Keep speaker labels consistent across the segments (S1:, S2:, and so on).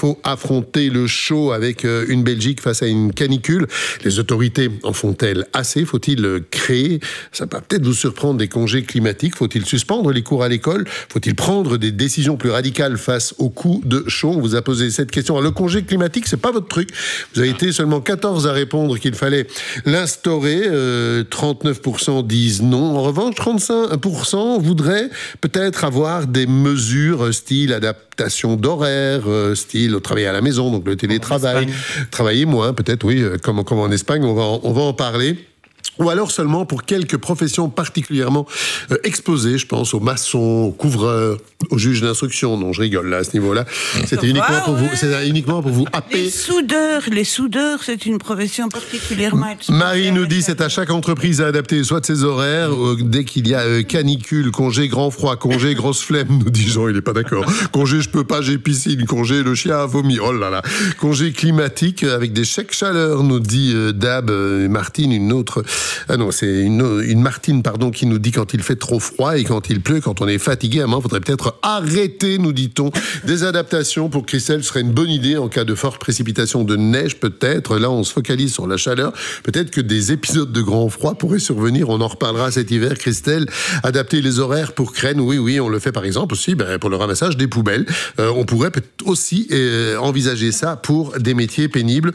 S1: faut affronter le chaud avec une Belgique face à une canicule. Les autorités en font-elles assez? Faut-il créer, ça va peut-être vous surprendre, des congés climatiques? Faut-il suspendre les cours à l'école? Faut-il prendre des décisions plus radicales face aux coups de chaud? On vous a posé cette question. Alors, le congé climatique, c'est pas votre truc. Vous avez été seulement 14 à répondre qu'il fallait l'instaurer. 39% disent non. En revanche, 35% voudraient peut-être avoir des mesures style adaptation d'horaire, style travailler à la maison, donc le télétravail, travailler moins peut-être, oui, comme en Espagne, on va en parler. Ou alors seulement pour quelques professions particulièrement exposées, je pense aux maçons, aux couvreurs, aux juges d'instruction. Non, je rigole là à ce niveau-là. C'était uniquement pour vous happer.
S2: Les soudeurs, c'est une profession particulièrement exposée.
S1: Marie nous dit c'est à chaque entreprise à adapter soit de ses horaires dès qu'il y a canicule, congé grand froid, congé grosse flemme, nous dit Jean, il est pas d'accord. Congé je peux pas, j'ai piscine, congé le chien a vomi. Oh là là. Congé climatique avec des chèques chaleur, nous dit Dab, Martine, une autre. Ah non, c'est une Martine, qui nous dit quand il fait trop froid et quand il pleut, quand on est fatigué, à un moment, il faudrait peut-être arrêter, nous dit-on. Des adaptations pour Christelle serait une bonne idée en cas de forte précipitation de neige, peut-être. Là, on se focalise sur la chaleur. Peut-être que des épisodes de grand froid pourraient survenir. On en reparlera cet hiver, Christelle. Adapter les horaires pour Crène, oui, on le fait par exemple aussi pour le ramassage des poubelles. On pourrait peut-être aussi envisager ça pour des métiers pénibles.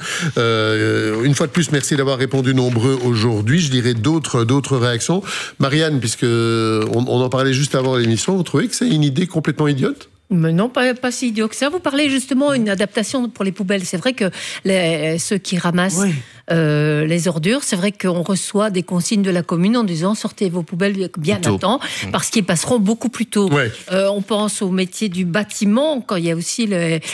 S1: Une fois de plus, merci d'avoir répondu nombreux aujourd'hui. Je dirais d'autres réactions. Marianne, puisque on en parlait juste avant l'émission, vous trouvez que c'est une idée complètement idiote ?
S3: Mais non, pas si idiot que ça. Vous parlez justement d'une adaptation pour les poubelles. C'est vrai que ceux qui ramassent les ordures, c'est vrai qu'on reçoit des consignes de la commune en disant sortez vos poubelles bien à temps, parce qu'ils passeront beaucoup plus tôt. Ouais. On pense au métier du bâtiment, quand il y a aussi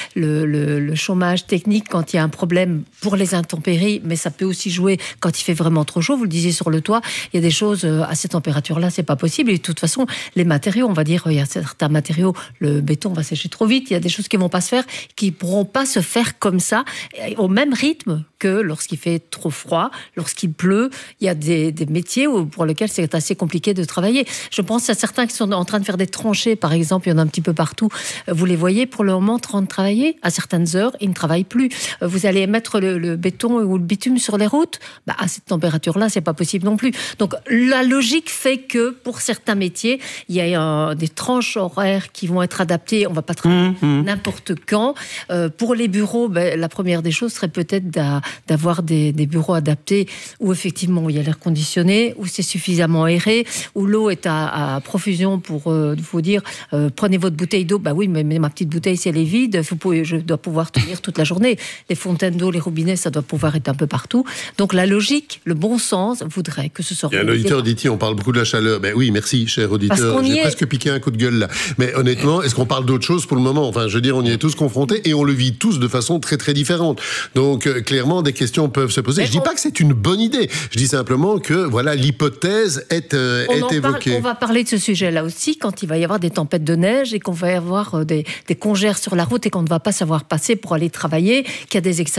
S3: le chômage technique, quand il y a un problème pour les intempéries, mais ça peut aussi jouer quand il fait vraiment trop chaud. Vous le disiez sur le toit, il y a des choses à ces températures-là, c'est pas possible. Et de toute façon, les matériaux, on va dire, il y a certains matériaux, le béton va sécher trop vite, il y a des choses qui vont pas se faire, qui pourront pas se faire comme ça, au même rythme que lorsqu'il fait trop froid, lorsqu'il pleut. Il y a des métiers pour lesquels c'est assez compliqué de travailler. Je pense à certains qui sont en train de faire des tranchées, par exemple, il y en a un petit peu partout. Vous les voyez pour le moment en train de travailler. À certaines heures, ils ne travaillent plus. Vous allez mettre le béton ou le bitume sur les routes. À cette température-là, c'est pas possible non plus. Donc, la logique fait que pour certains métiers, il y a des tranches horaires qui vont être adaptées. On va pas travailler n'importe quand. Pour les bureaux, la première des choses serait peut-être d'avoir des bureaux adaptés où effectivement il y a l'air conditionné, où c'est suffisamment aéré, où l'eau est à profusion pour vous dire prenez votre bouteille d'eau. Oui, mais ma petite bouteille, si elle est vide, je dois pouvoir tenir toute la journée. Les fontaines d'eau, les robinets, ça doit pouvoir être un peu partout. Donc la logique, le bon sens voudrait que ce soit...
S1: Il y a un auditeur dit, on parle beaucoup de la chaleur. Oui, merci, cher auditeur. J'ai presque piqué un coup de gueule là. Mais honnêtement, est-ce qu'on parle d'autre chose pour le moment? Enfin, je veux dire, on y est tous confrontés et on le vit tous de façon très très différente. Donc clairement, des questions peuvent se poser. Je dis pas que c'est une bonne idée. Je dis simplement que voilà, l'hypothèse est évoquée.
S3: On va parler de ce sujet-là aussi quand il va y avoir des tempêtes de neige et qu'on va y avoir des congères sur la route et qu'on ne va pas savoir passer pour aller travailler, qu'il y a des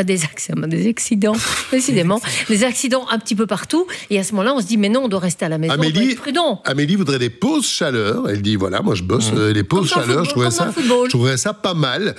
S3: accidents, décidément, des accidents un petit peu partout. Et à ce moment-là, on se dit mais non, on doit rester à la maison, on doit être prudent.
S1: Amélie voudrait des pauses chaleur. Elle dit voilà, moi je bosse les pauses chaleur. Je trouverais ça pas mal.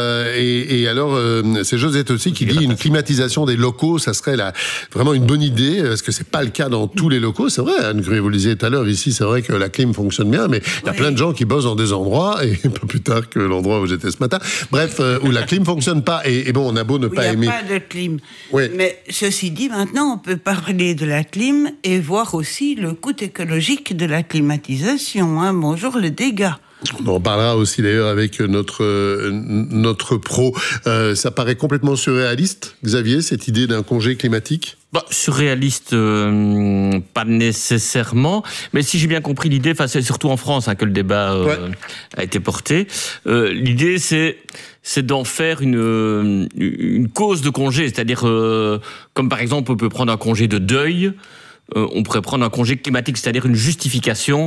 S1: Et alors, c'est Josette aussi qui dit une climatisation des locaux, ça serait vraiment une bonne idée, parce que c'est pas le cas dans tous les locaux. C'est vrai, Anne Gruy, vous le disiez tout à l'heure, ici, c'est vrai que la clim fonctionne bien, mais il y a plein de gens qui bossent dans des endroits, et pas plus tard que l'endroit où j'étais ce matin, bref, où la clim fonctionne pas. Et bon, on a beau ne pas aimer...
S2: Il n'y a pas de clim. Oui. Mais ceci dit, maintenant, on peut parler de la clim et voir aussi le coût écologique de la climatisation. Bonjour les dégâts.
S1: On en parlera aussi d'ailleurs avec notre pro. Ça paraît complètement surréaliste, Xavier, cette idée d'un congé climatique ?
S4: Surréaliste, pas nécessairement. Mais si j'ai bien compris l'idée, c'est surtout en France que le débat a été porté. L'idée, c'est d'en faire une cause de congé. C'est-à-dire, comme par exemple, on peut prendre un congé de deuil, on pourrait prendre un congé climatique, c'est-à-dire une justification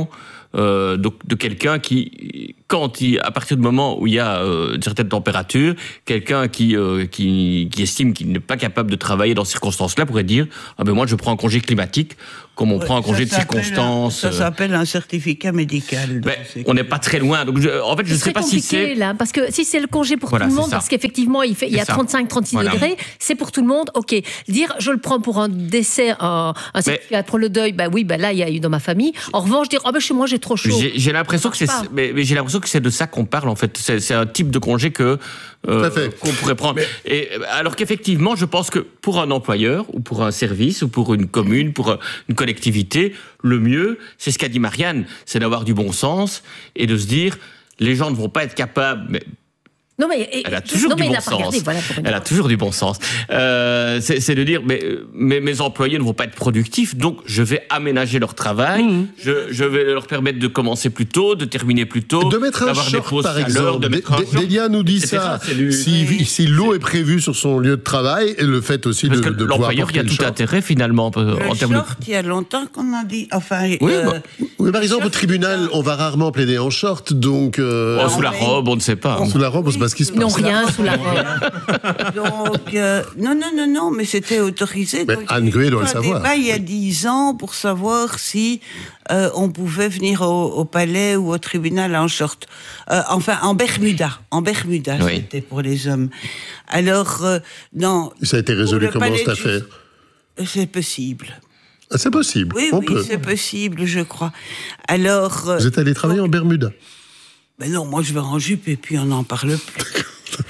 S4: de quelqu'un qui, à partir du moment où il y a une certaine température, quelqu'un qui estime qu'il n'est pas capable de travailler dans ces circonstances-là pourrait dire moi je prends un congé climatique comme on prend un congé de circonstance.
S2: Ça s'appelle un certificat médical.
S4: On n'est pas très loin. Donc en fait, je ne sais pas si c'est
S3: là, parce que si c'est le congé pour tout le monde, parce qu'effectivement il y a 35-36 degrés, c'est pour tout le monde. Ok, dire je le prends pour un décès, un certificat pour le deuil, là il y a eu dans ma famille. En revanche, dire chez moi j'ai trop chaud.
S4: J'ai l'impression que j'ai l'impression que c'est de ça qu'on parle en fait. C'est un type de congé qu'on pourrait prendre. Et alors qu'effectivement, je pense que pour un employeur ou pour un service ou pour une commune, pour une collectivité, le mieux, c'est ce qu'a dit Marianne, c'est d'avoir du bon sens et de se dire les gens ne vont pas être capables. Elle a toujours du bon sens. Elle a toujours du bon sens. C'est de dire, mes employés ne vont pas être productifs, donc je vais aménager leur travail. Je vais leur permettre de commencer plus tôt, de terminer plus tôt,
S1: de mettre un short, par exemple. Delia nous dit ça. Si l'eau est prévue sur son lieu de travail, et le fait aussi de pouvoir
S4: l'employeur qui a tout intérêt finalement en termes de.
S2: Il y a longtemps qu'on a dit.
S1: Oui, par exemple, au tribunal, on va rarement plaider en short, donc.
S4: Sous la robe, on ne sait pas.
S1: Sous la robe, on se passe.
S3: Ils n'ont rien sous la robe.
S2: Donc, non, mais c'était autorisé.
S1: Mais Anne Gruet doit le savoir.
S2: Il y a 10 ans pour savoir si on pouvait venir au palais ou au tribunal en short. En Bermuda. C'était pour les hommes. Alors, non.
S1: Ça a été résolu comment cette affaire ?
S2: C'est possible.
S1: Ah, c'est possible.
S2: Oui, c'est possible, je crois. Alors.
S1: Vous êtes allé travailler en Bermuda ?
S2: Non, moi je vais en jupe et puis on n'en parle plus.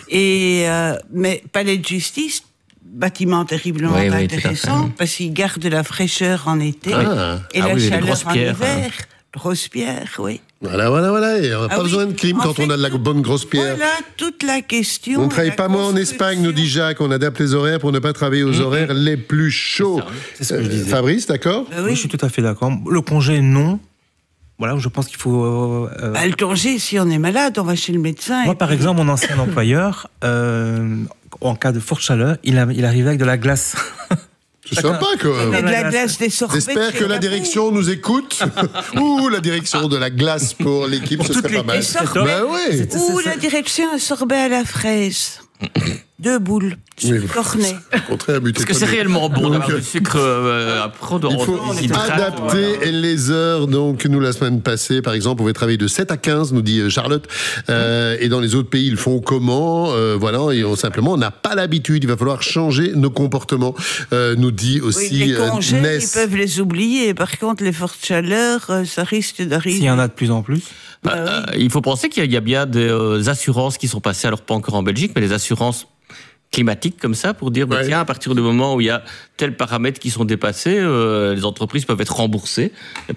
S2: Mais palais de justice, bâtiment terriblement intéressant parce qu'il garde la fraîcheur en été et la chaleur en hiver. Grosse pierre, oui.
S1: Voilà. Et on n'a pas besoin de clim quand on a de la bonne grosse pierre.
S2: Voilà toute la question.
S1: On ne travaille pas moins en Espagne, nous dit Jacques. On adapte les horaires pour ne pas travailler aux horaires les plus chauds.
S5: C'est ce que je disais.
S1: Fabrice, d'accord ?
S5: Oui, je suis tout à fait d'accord. Le congé, non. Voilà, je pense qu'il faut.
S2: Le congé, si on est malade, on va chez le médecin.
S5: Moi, par exemple, mon ancien employeur, en cas de forte chaleur, il arrivait avec de la glace.
S1: C'est sympa, quoi.
S2: De la glace, des sorbets.
S1: J'espère que la direction nous écoute. Ou la direction de la glace pour l'équipe, ce serait pas mal.
S2: Ou la direction un sorbet à la fraise. 2 boules. Cornet.
S4: Parce que c'est réellement bon d'avoir du sucre à prendre.
S1: Il faut adapter les heures. Donc, nous, la semaine passée, par exemple, on pouvait travailler de 7 à 15, nous dit Charlotte. Et dans les autres pays, ils font comment ? Simplement, on n'a pas l'habitude. Il va falloir changer nos comportements, nous dit aussi
S2: les congés,
S1: Ness.
S2: Ils peuvent les oublier. Par contre, les fortes chaleurs, ça risque d'arriver.
S5: S'il y en a de plus en plus.
S4: Il faut penser qu'il y a bien des assurances qui sont passées, alors pas encore en Belgique, mais les assurances climatiques comme ça, pour dire, tiens, à partir du moment où il y a tels paramètres qui sont dépassés, les entreprises peuvent être remboursées. Elles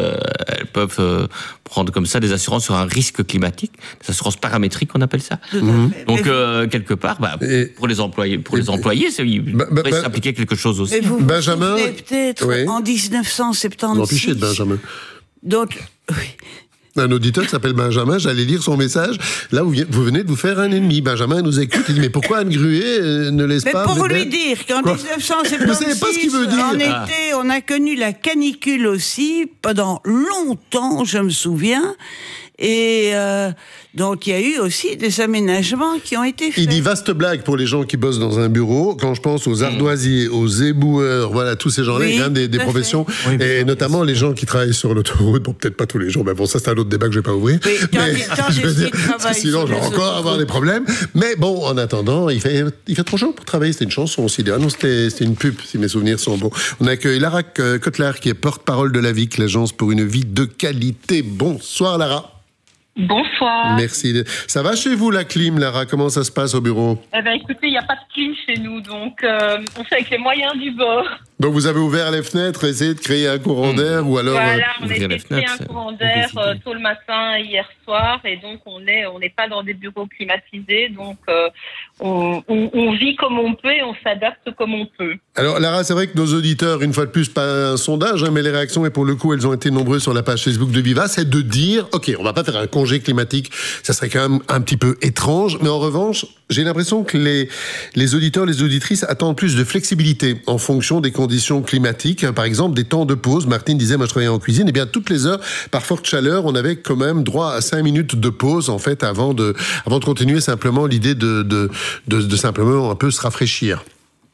S4: peuvent prendre comme ça des assurances sur un risque climatique, des assurances paramétriques, on appelle ça. Donc, quelque part, pour les employés, il pourrait s'appliquer quelque chose aussi.
S2: Mais vous
S1: Benjamin,
S2: peut-être en 1976.
S1: L'empêcher de Benjamin.
S2: Donc, oui.
S1: Un auditeur qui s'appelle Benjamin, j'allais lire son message. Là, vous venez de vous faire un ennemi. Benjamin nous écoute. Il dit, mais pourquoi Anne Gruet ne laisse pas...
S2: Mais pour vous lui dire qu'en 1976,
S1: vous savez pas ce qu'il veut dire.
S2: En été, on a connu la canicule aussi, pendant longtemps, je me souviens. Et donc, il y a eu aussi des aménagements qui ont été faits.
S1: Il dit vaste blague pour les gens qui bossent dans un bureau. Quand je pense aux ardoisiers, aux éboueurs, voilà, tous ces gens-là, des professions, et notamment les gens qui travaillent sur l'autoroute. Bon, peut-être pas tous les jours, mais bon, ça, c'est un autre débat que je vais pas ouvrir.
S2: Oui,
S1: je veux dire, sinon, je vais encore avoir des problèmes. Mais bon, en attendant, il fait trop chaud pour travailler. C'était une chanson aussi. Ah non, c'était une pub, si mes souvenirs sont bons. On accueille Lara Kotlar, qui est porte-parole de la VIC, l'agence pour une vie de qualité. Bonsoir, Lara.
S6: Bonsoir.
S1: Merci. Ça va chez vous, la clim, Lara ? Comment ça se passe au bureau ?
S6: Écoutez, il n'y a pas de clim chez nous, donc on fait avec les moyens du bord.
S1: Donc vous avez ouvert les fenêtres, essayé de créer un courant d'air, ou alors...
S6: Voilà, on a essayé de créer un courant d'air tôt le matin, hier soir, et donc on n'est pas dans des bureaux climatisés, donc on vit comme on peut et on s'adapte comme on peut.
S1: Alors Lara, c'est vrai que nos auditeurs, une fois de plus, pas un sondage, mais les réactions, et pour le coup, elles ont été nombreuses sur la page Facebook de Viva, c'est de dire, ok, on va pas faire un congé climatique, ça serait quand même un petit peu étrange, mais en revanche, j'ai l'impression que les auditeurs, les auditrices attendent plus de flexibilité en fonction des conditions conditions climatiques. Par exemple, des temps de pause. Martine disait, moi je travaillais en cuisine, et bien toutes les heures, par forte chaleur, on avait quand même droit à 5 minutes de pause, en fait, avant de continuer simplement l'idée de simplement un peu se rafraîchir.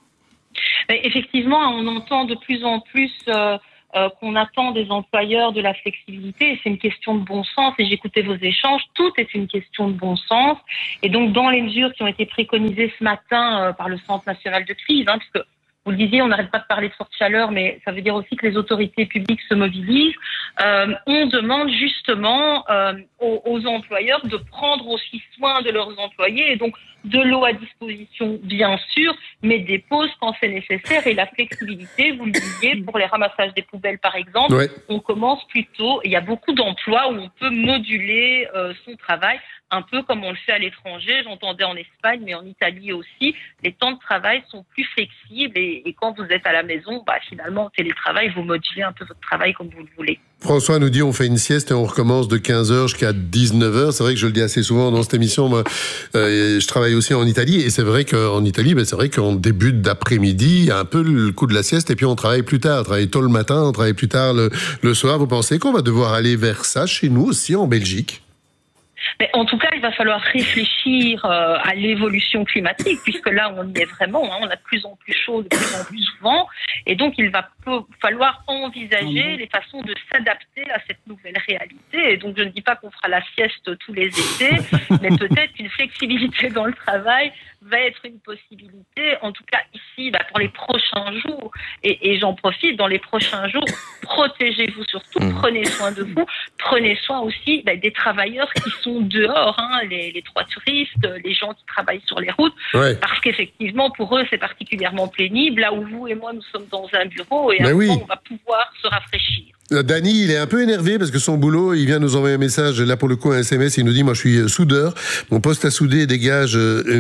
S6: Effectivement, on entend de plus en plus qu'on attend des employeurs de la flexibilité, et c'est une question de bon sens, et j'écoutais vos échanges, tout est une question de bon sens, et donc dans les mesures qui ont été préconisées ce matin par le Centre national de crise, puisque vous le disiez, on n'arrête pas de parler de forte chaleur, mais ça veut dire aussi que les autorités publiques se mobilisent. On demande justement aux employeurs de prendre aussi soin de leurs employés, et donc de l'eau à disposition, bien sûr, mais des pauses quand c'est nécessaire, et la flexibilité, vous le disiez, pour les ramassages des poubelles, par exemple, ouais. On commence plus tôt. Il y a beaucoup d'emplois où on peut moduler son travail, un peu comme on le fait à l'étranger. J'entendais en Espagne, mais en Italie aussi, les temps de travail sont plus flexibles, et quand vous êtes à la maison, finalement, en télétravail, vous modulez un peu votre travail comme vous le voulez.
S1: François nous dit, on fait une sieste et on recommence de 15h jusqu'à 19h. C'est vrai que je le dis assez souvent dans cette émission. Moi, je travaille aussi en Italie, et c'est vrai qu'en Italie, c'est vrai qu'en début d'après-midi, il y a un peu le coup de la sieste, et puis on travaille plus tard. On travaille tôt le matin, on travaille plus tard le soir. Vous pensez qu'on va devoir aller vers ça chez nous aussi en Belgique ?
S6: Mais en tout cas, il va falloir réfléchir à l'évolution climatique, puisque là, on y est vraiment. On a de plus en plus chaud, de plus en plus souvent. Et donc, il va falloir envisager les façons de s'adapter à cette nouvelle réalité. Et donc, je ne dis pas qu'on fera la sieste tous les étés, mais peut-être qu'une flexibilité dans le travail va être une possibilité. En tout cas, ici, pour les prochains jours. Et j'en profite, dans les prochains jours, protégez-vous surtout, prenez soin de vous, prenez soin aussi des travailleurs qui sont dehors, les trois touristes, les gens qui travaillent sur les routes, ouais. Parce qu'effectivement, pour eux, c'est particulièrement pénible, là où vous et moi, nous sommes dans un bureau, et à un moment, on va pouvoir se rafraîchir.
S1: Dany, il est un peu énervé parce que son boulot, il vient nous envoyer un message, là pour le coup un SMS, il nous dit, moi je suis soudeur, mon poste à souder dégage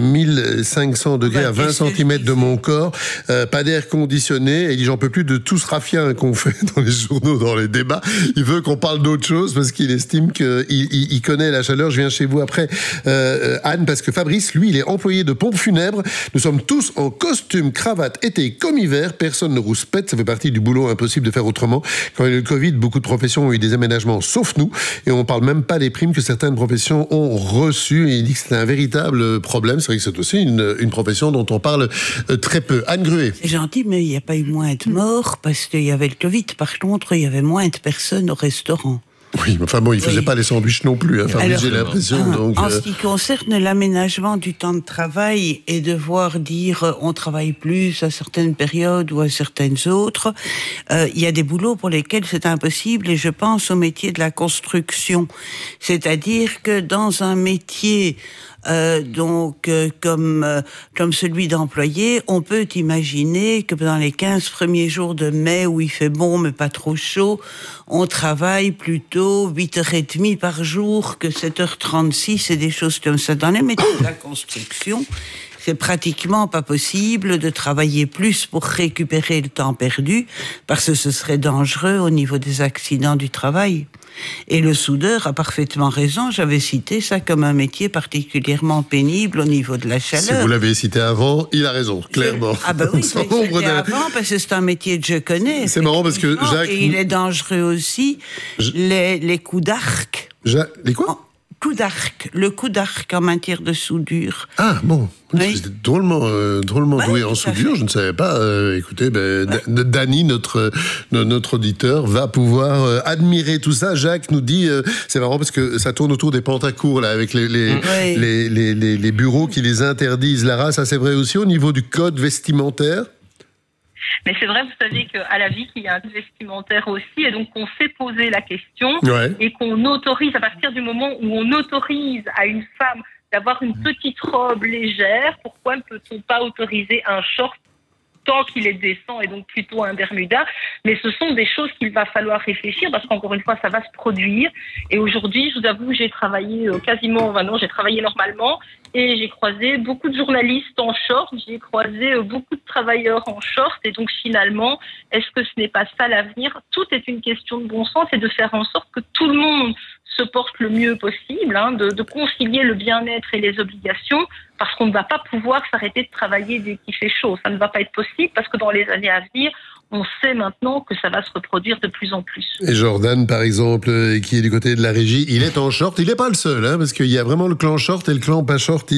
S1: 1500 degrés à 20 cm de mon corps, pas d'air conditionné, et il dit, j'en peux plus de tout ce raffia qu'on fait dans les journaux, dans les débats, il veut qu'on parle d'autre chose parce qu'il estime qu'il connaît la chaleur. Je viens chez vous après, Anne, parce que Fabrice, lui, il est employé de pompe funèbre, nous sommes tous en costume, cravate, été comme hiver, personne ne rouspète, ça fait partie du boulot, impossible de faire autrement. Quand il y a eu le Covid, beaucoup de professions ont eu des aménagements, sauf nous, et on ne parle même pas des primes que certaines professions ont reçues, et il dit que c'est un véritable problème. C'est vrai que c'est aussi une profession dont on parle très peu. Anne Gruet.
S2: C'est gentil, mais il n'y a pas eu moins de morts parce qu'il y avait le Covid. Par contre, il y avait moins de personnes au restaurant.
S1: Oui, enfin bon, il ne faisait pas les sandwichs non plus, j'ai l'impression. Donc,
S2: en ce qui concerne l'aménagement du temps de travail et devoir dire on travaille plus à certaines périodes ou à certaines autres, il y a des boulots pour lesquels c'est impossible, et je pense au métier de la construction. C'est-à-dire que dans un métier comme celui d'employé, on peut imaginer que dans les 15 premiers jours de mai où il fait bon mais pas trop chaud, on travaille plutôt 8h30 par jour que 7h36 et des choses comme ça. Dans les métiers de la construction, c'est pratiquement pas possible de travailler plus pour récupérer le temps perdu, parce que ce serait dangereux au niveau des accidents du travail. Et le soudeur a parfaitement raison, j'avais cité ça comme un métier particulièrement pénible au niveau de la chaleur.
S1: Si vous l'avez cité avant, il a raison, clairement.
S2: Ah bah oui, c'est avant, parce que c'est un métier que je connais.
S1: C'est marrant parce que Jacques...
S2: Et il est dangereux aussi, les coups d'arc.
S1: Les quoi ?
S2: Le coup d'arc en matière de soudure.
S1: Ah bon, oui. C'était drôlement doué en soudure, je ne savais pas. Écoutez, Dany, notre auditeur, va pouvoir admirer tout ça. Jacques nous dit, c'est marrant parce que ça tourne autour des pantacours là, avec les bureaux qui les interdisent. Lara, ça c'est vrai aussi au niveau du code vestimentaire?
S6: Mais c'est vrai, vous savez qu'à la vie, il y a un vestimentaire aussi, et donc on s'est posé la question, et qu'on autorise, à partir du moment où on autorise à une femme d'avoir une petite robe légère, pourquoi ne peut-on pas autoriser un short tant qu'il est décent, et donc plutôt un bermuda? Mais ce sont des choses qu'il va falloir réfléchir, parce qu'encore une fois, ça va se produire. Et aujourd'hui, je vous avoue, j'ai travaillé j'ai travaillé normalement, et j'ai croisé beaucoup de journalistes en short, j'ai croisé beaucoup de travailleurs en short, et donc finalement, est-ce que ce n'est pas ça l'avenir? Tout est une question de bon sens, et de faire en sorte que tout le monde se porte le mieux possible, de concilier le bien-être et les obligations, parce qu'on ne va pas pouvoir s'arrêter de travailler dès qu'il fait chaud. Ça ne va pas être possible, parce que dans les années à venir, on sait maintenant que ça va se reproduire de plus en plus.
S1: Et Jordan, par exemple, qui est du côté de la régie, il est en short. Il n'est pas le seul, hein, parce qu'il y a vraiment le clan short et le clan pas short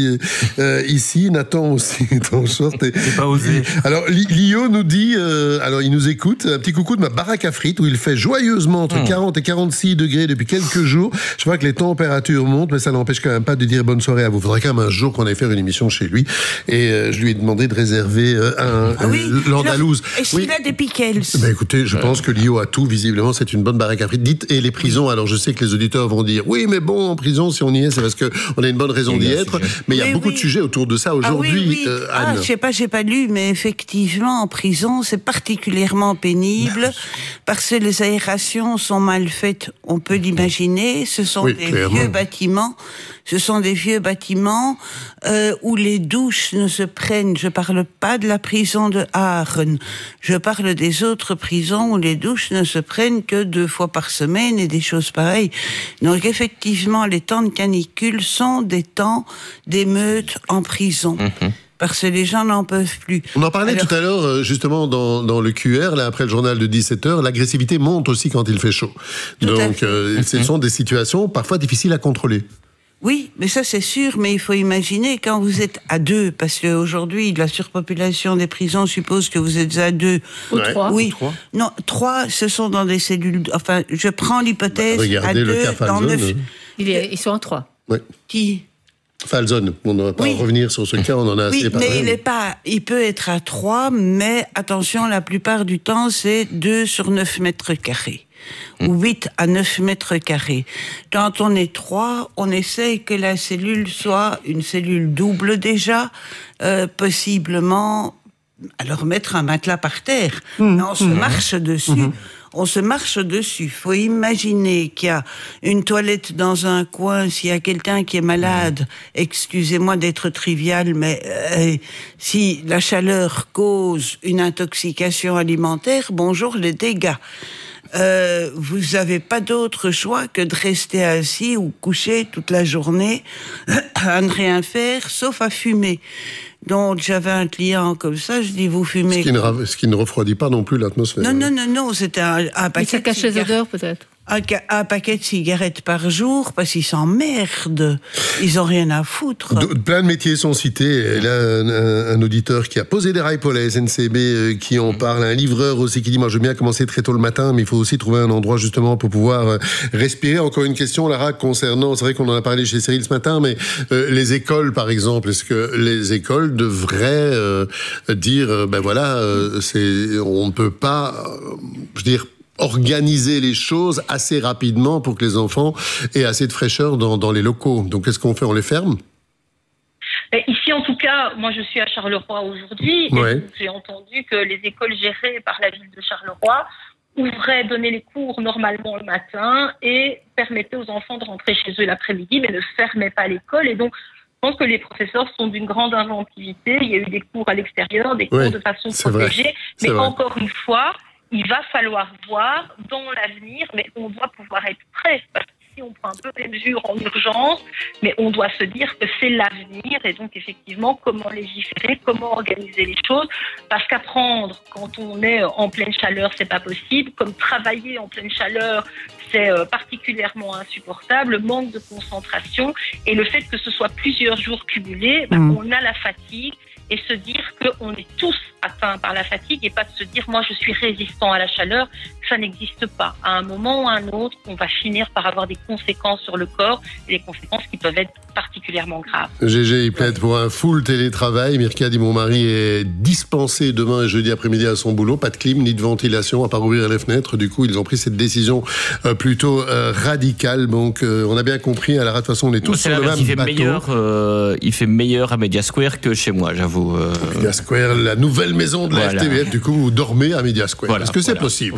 S1: ici. Nathan aussi est en short.
S5: J'ai pas osé.
S1: Alors, Lio nous dit, alors il nous écoute, un petit coucou de ma baraque à frites où il fait joyeusement entre 40 et 46 degrés depuis quelques jours. Je vois que les températures montent, mais ça n'empêche quand même pas de dire bonne soirée à vous. Il faudrait quand même un jour qu'on aille faire une émission chez lui. Et je lui ai demandé de réserver l'Andalouse.
S2: Et s'il a des pickles.
S1: Ben écoutez, je pense que Lio a tout, visiblement, c'est une bonne baraque à frites. Dites, et les prisons, alors je sais que les auditeurs vont dire, oui, mais bon, en prison, si on y est, c'est parce qu'on a une bonne raison d'y être. Mais il y a beaucoup de sujets autour de ça aujourd'hui, Anne.
S2: Je sais pas, j'ai pas lu, mais effectivement, en prison, c'est particulièrement pénible parce que les aérations sont mal faites, on peut l'imaginer. Ce sont des vieux bâtiments. Ce sont des vieux bâtiments où les douches ne se prennent. Je parle pas de la prison de Aaren. Je parle des autres prisons où les douches ne se prennent que 2 fois par semaine et des choses pareilles. Donc effectivement, les temps de canicule sont des temps d'émeute en prison. Parce que les gens n'en peuvent plus.
S1: On en parlait tout à l'heure, justement, dans le QR, là, après le journal de 17h, l'agressivité monte aussi quand il fait chaud. Donc, ce sont des situations parfois difficiles à contrôler.
S2: Oui, mais ça c'est sûr, mais il faut imaginer quand vous êtes à 2, parce qu'aujourd'hui, la surpopulation des prisons suppose que vous êtes à 2.
S3: Ou 3.
S2: Oui. 3. Non, 3, ce sont dans des cellules... Enfin, je prends l'hypothèse à 2 dans 9...
S3: Ils sont à 3.
S1: Oui.
S2: Qui ?
S1: Falzone, on ne va pas revenir sur ce cas, on en a assez parlé.
S2: Mais il peut être à 3, mais attention, la plupart du temps, c'est 2 sur 9 mètres carrés. Ou 8 à 9 mètres carrés. Quand on est 3, on essaye que la cellule soit une cellule double déjà, possiblement, alors mettre un matelas par terre. Mais on se marche dessus. On se marche dessus. Faut imaginer qu'il y a une toilette dans un coin. S'il y a quelqu'un qui est malade, excusez-moi d'être trivial, mais si la chaleur cause une intoxication alimentaire, bonjour les dégâts. Vous n'avez pas d'autre choix que de rester assis ou couché toute la journée à ne rien faire, sauf à fumer. Donc, j'avais un client comme ça, je dis, vous fumez...
S1: Ce qui ne refroidit pas non plus l'atmosphère.
S2: Non, c'était un paquet...
S3: Mais ça cache les odeurs, peut-être.
S2: Un paquet de cigarettes par jour, parce qu'ils s'emmerdent. Ils n'ont rien à foutre.
S1: Plein de métiers sont cités. Et là, un auditeur qui a posé des rails pour la SNCB qui en parle. Un livreur aussi qui dit, moi, je veux bien commencer très tôt le matin, mais il faut aussi trouver un endroit, justement, pour pouvoir respirer. Encore une question, Lara, concernant, c'est vrai qu'on en a parlé chez Cyril ce matin, mais les écoles, par exemple, est-ce que les écoles devraient dire, ben voilà, on ne peut pas, je veux dire, organiser les choses assez rapidement pour que les enfants aient assez de fraîcheur dans les locaux. Donc, qu'est-ce qu'on fait? On les ferme?
S6: Ici, en tout cas, moi, je suis à Charleroi aujourd'hui.
S1: Ouais.
S6: Et j'ai entendu que les écoles gérées par la ville de Charleroi ouvraient, donner les cours normalement le matin et permettaient aux enfants de rentrer chez eux l'après-midi, mais ne fermaient pas l'école. Et donc, je pense que les professeurs sont d'une grande inventivité. Il y a eu des cours à l'extérieur, des cours de façon protégée. Mais encore une fois, il va falloir voir dans l'avenir, mais on doit pouvoir être prêt. Parce que si on prend un peu les mesures en urgence, mais on doit se dire que c'est l'avenir. Et donc, effectivement, comment légiférer, comment organiser les choses. Parce qu'apprendre quand on est en pleine chaleur, c'est pas possible. Comme travailler en pleine chaleur, c'est particulièrement insupportable. Le manque de concentration et le fait que ce soit plusieurs jours cumulés, on a la fatigue. Et se dire qu'on est tous atteints par la fatigue et pas de se dire, moi, je suis résistant à la chaleur. Ça n'existe pas. À un moment ou à un autre, on va finir par avoir des conséquences sur le corps et des conséquences qui peuvent être particulièrement graves.
S1: GG, il plaide pour un full télétravail. Mirka dit, mon mari est dispensé demain et jeudi après-midi à son boulot. Pas de clim ni de ventilation à part ouvrir les fenêtres. Du coup, ils ont pris cette décision plutôt radicale. Donc, on a bien compris. À la de toute façon, on est tous sur le même bateau.
S4: Il fait meilleur à Media Square que chez moi, j'avoue.
S1: Media Square, la nouvelle maison de la FTVF. Du coup, vous dormez à Media Square. Est-ce que c'est possible?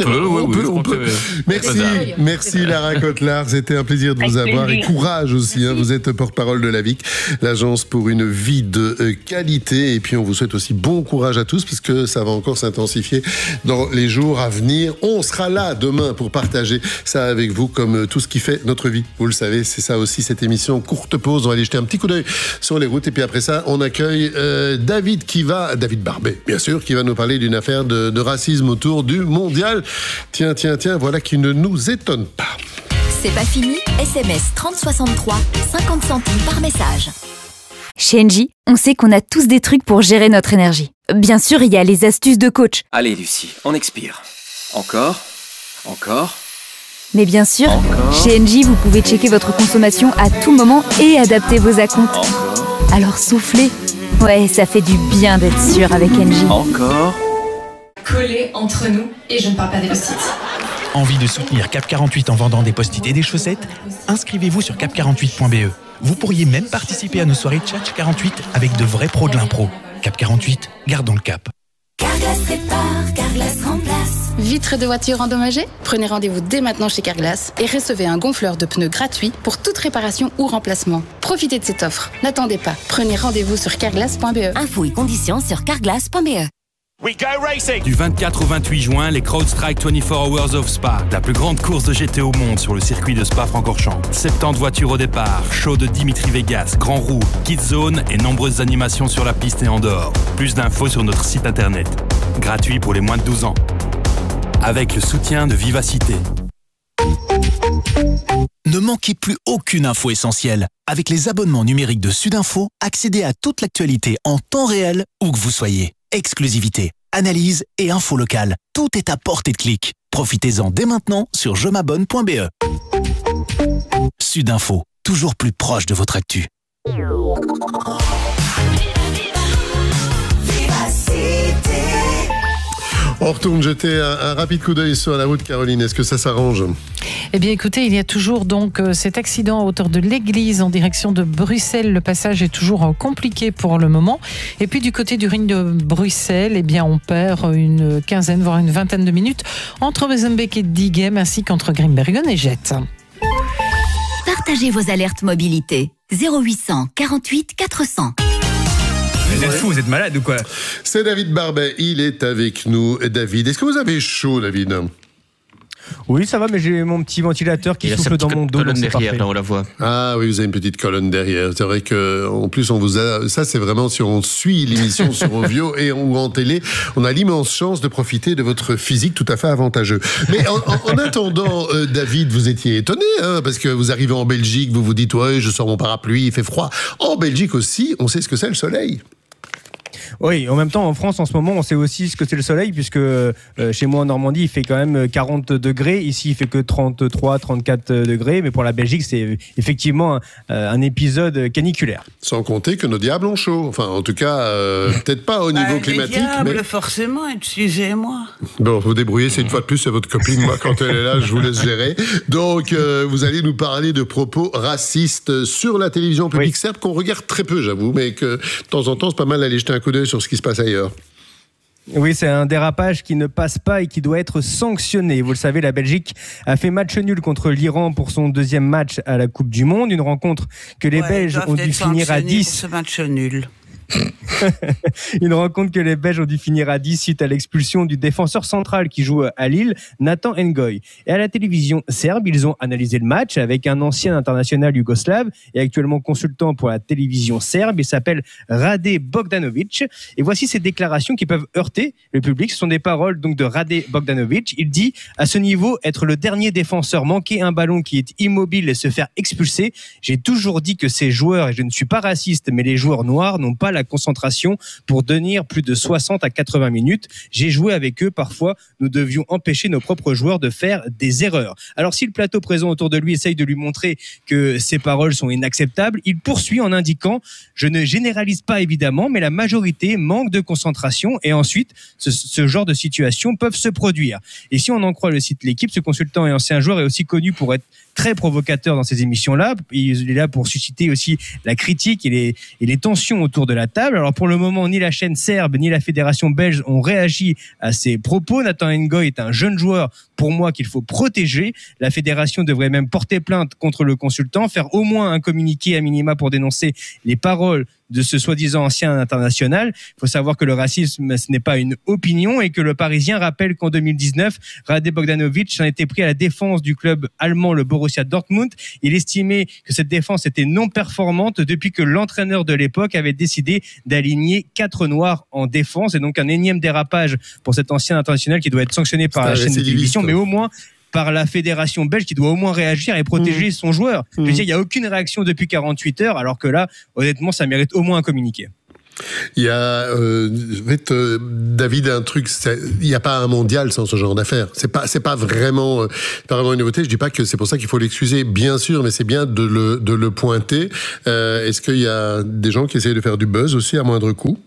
S1: On peut. Merci Lara Cotlar. C'était un plaisir de vous avoir. Et courage aussi. vous êtes porte-parole de l'AVIC, l'agence pour une vie de qualité. Et puis on vous souhaite aussi bon courage à tous parce que ça va encore s'intensifier dans les jours à venir. On sera là demain pour partager ça avec vous comme tout ce qui fait notre vie. Vous le savez, c'est ça aussi cette émission. Courte pause, on va aller jeter un petit coup d'œil sur les routes. Et puis après ça, on accueille David Barbet, bien sûr, qui va nous parler d'une affaire de racisme autour du mondial. Tiens, voilà qui ne nous étonne pas.
S7: C'est pas fini, SMS 3063, 50 centimes par message.
S8: Chez Engie, on sait qu'on a tous des trucs pour gérer notre énergie. Bien sûr, il y a les astuces de coach.
S9: Allez Lucie, on expire. Encore.
S8: Mais bien sûr, chez Engie, vous pouvez checker votre consommation à tout moment et adapter vos acomptes. Alors soufflez. Ouais, ça fait du bien d'être sûr avec Engie.
S9: Encore.
S10: Collés entre nous, et je ne parle pas des post-it.
S11: Envie de soutenir Cap 48 en vendant des post-it et des chaussettes? Inscrivez-vous sur cap48.be. Vous pourriez même participer à nos soirées Tchatch 48 avec de vrais pros de l'impro. Cap 48, gardons le cap.
S7: Carglass répare, Carglass remplace.
S10: Vitres de voitures endommagées? Prenez rendez-vous dès maintenant chez Carglass et recevez un gonfleur de pneus gratuit pour toute réparation ou remplacement. Profitez de cette offre. N'attendez pas. Prenez rendez-vous sur carglass.be.
S7: Infos et conditions sur carglass.be.
S11: Du 24 au 28 juin, les CrowdStrike 24 Hours of Spa, la plus grande course de GT au monde sur le circuit de Spa-Francorchamps. 70 voitures au départ, show de Dimitri Vegas, Grand Roue, Kids Zone et nombreuses animations sur la piste et en dehors. Plus d'infos sur notre site internet. Gratuit pour les moins de 12 ans. Avec le soutien de Vivacité.
S12: Ne manquez plus aucune info essentielle. Avec les abonnements numériques de Sudinfo, accédez à toute l'actualité en temps réel, où que vous soyez. Exclusivité, analyse et info locale. Tout est à portée de clic. Profitez-en dès maintenant sur jemabonne.be. Sudinfo, toujours plus proche de votre actu.
S1: On retourne jeter un rapide coup d'œil sur la route, Caroline. Est-ce que ça s'arrange ?
S13: Eh bien, écoutez, il y a toujours donc cet accident à hauteur de l'église en direction de Bruxelles. Le passage est toujours compliqué pour le moment. Et puis, du côté du ring de Bruxelles, eh bien, on perd une quinzaine, voire une vingtaine de minutes entre Mozambique et Diegem, ainsi qu'entre Grimbergen et Jette.
S7: Partagez vos alertes mobilité. 0800 48 400.
S5: Vous êtes fou, vous êtes malade ou quoi?
S1: C'est David Barbet, il est avec nous. David, est-ce que vous avez chaud, David ?
S5: Oui, ça va, mais j'ai mon petit ventilateur qui souffle dans mon dos.
S4: Colonne derrière, là, on la voit.
S1: Ah oui, vous avez une petite colonne derrière. C'est vrai que, en plus, on vous a. Ça, c'est vraiment si on suit l'émission sur Ovio ou en télé, on a l'immense chance de profiter de votre physique tout à fait avantageux. Mais en attendant, David, vous étiez étonné, hein, parce que vous arrivez en Belgique, vous vous dites, ouais, je sors mon parapluie, il fait froid. En Belgique aussi, on sait ce que c'est le soleil.
S5: Oui, en même temps, en France, en ce moment, on sait aussi ce que c'est le soleil, puisque chez moi en Normandie, il fait quand même 40 degrés. Ici, il fait que 33, 34 degrés. Mais pour la Belgique, c'est effectivement un épisode caniculaire.
S1: Sans compter que nos diables ont chaud. Enfin, en tout cas, peut-être pas au niveau climatique.
S2: Les diables,
S1: mais...
S2: forcément, excusez-moi.
S1: Bon, vous débrouillez, c'est une fois de plus, c'est votre copine. Moi, quand elle est là, je vous laisse gérer. Donc, vous allez nous parler de propos racistes sur la télévision publique, oui. Certes, qu'on regarde très peu, j'avoue, mais que de temps en temps, c'est pas mal d'aller jeter un coup d'œil sur ce qui se passe ailleurs.
S5: Oui, c'est un dérapage qui ne passe pas et qui doit être sanctionné. Vous le savez, la Belgique a fait match nul contre l'Iran pour son deuxième match à la Coupe du Monde. Une rencontre que les Belges ont dû finir à 10.
S2: Ce match nul.
S5: Une rencontre que les Belges ont dû finir à 10 suite à l'expulsion du défenseur central qui joue à Lille, Nathan Ngoy. Et à la télévision serbe, ils ont analysé le match avec un ancien international yougoslave et actuellement consultant pour la télévision serbe. Il s'appelle Rade Bogdanovic. Et voici ces déclarations qui peuvent heurter le public. Ce sont des paroles donc de Rade Bogdanovic. Il dit: à ce niveau, être le dernier défenseur, manquer un ballon qui est immobile et se faire expulser. J'ai toujours dit que ces joueurs, et je ne suis pas raciste, mais les joueurs noirs n'ont pas la concentration pour tenir plus de 60 à 80 minutes. J'ai joué avec eux. Parfois, nous devions empêcher nos propres joueurs de faire des erreurs. Alors, si le plateau présent autour de lui essaye de lui montrer que ces paroles sont inacceptables, il poursuit en indiquant: je ne généralise pas évidemment, mais la majorité manque de concentration et ensuite, ce genre de situations peuvent se produire. Et si on en croit le site L'Équipe, ce consultant et ancien joueur est aussi connu pour être très provocateur dans ces émissions-là. Il est là pour susciter aussi la critique et les tensions autour de la la table. Alors pour le moment, ni la chaîne serbe ni la fédération belge ont réagi à ces propos. Nathan Ngoy est un jeune joueur, pour moi, qu'il faut protéger. La fédération devrait même porter plainte contre le consultant, faire au moins un communiqué à minima pour dénoncer les paroles de ce soi-disant ancien international. Il faut savoir que le racisme, ce n'est pas une opinion et que le Parisien rappelle qu'en 2019, Rade Bogdanovic s'en était pris à la défense du club allemand, le Borussia Dortmund. Il estimait que cette défense était non performante depuis que l'entraîneur de l'époque avait décidé d'aligner 4 Noirs en défense. Et donc un énième dérapage pour cet ancien international qui doit être sanctionné par la chaîne de télévision, mais au moins par la fédération belge qui doit au moins réagir et protéger son joueur. Je veux dire, il n'y a aucune réaction depuis 48 heures, alors que là, honnêtement, ça mérite au moins un communiqué.
S1: Il y a, David, un truc, il n'y a pas un mondial sans ce genre d'affaires. C'est pas vraiment une nouveauté. Je dis pas que c'est pour ça qu'il faut l'excuser, bien sûr, mais c'est bien de le pointer. Est-ce qu'il y a des gens qui essayent de faire du buzz aussi à moindre coût?